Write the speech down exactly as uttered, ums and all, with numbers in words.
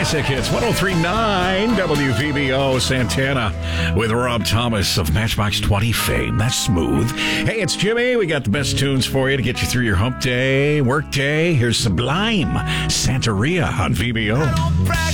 Classic Hits, one oh three point nine W V B O Santana with Rob Thomas of Matchbox twenty fame. That's smooth. Hey, it's Jimmy. We got the best tunes for you to get you through your hump day, work day. Here's Sublime, Santeria on V B O.